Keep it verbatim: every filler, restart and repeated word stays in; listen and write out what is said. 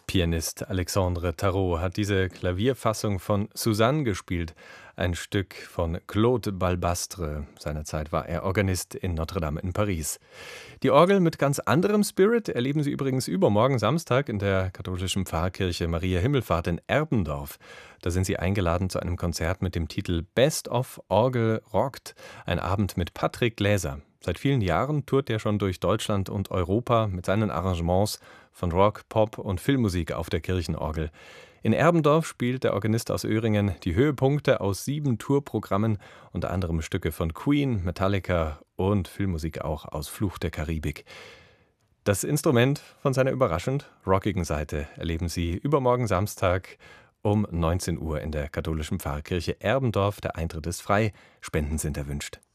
Pianist Alexandre Tarot hat diese Klavierfassung von Suzanne gespielt, ein Stück von Claude Balbastre. Seinerzeit war er Organist in Notre-Dame in Paris. Die Orgel mit ganz anderem Spirit erleben Sie übrigens übermorgen Samstag in der katholischen Pfarrkirche Maria Himmelfahrt in Erbendorf. Da sind Sie eingeladen zu einem Konzert mit dem Titel Best of Orgel rockt, ein Abend mit Patrick Gläser. Seit vielen Jahren tourt er schon durch Deutschland und Europa mit seinen Arrangements von Rock, Pop und Filmmusik auf der Kirchenorgel. In Erbendorf spielt der Organist aus Öhringen die Höhepunkte aus sieben Tourprogrammen, unter anderem Stücke von Queen, Metallica und Filmmusik auch aus Fluch der Karibik. Das Instrument von seiner überraschend rockigen Seite erleben Sie übermorgen Samstag um neunzehn Uhr in der katholischen Pfarrkirche Erbendorf. Der Eintritt ist frei, Spenden sind erwünscht.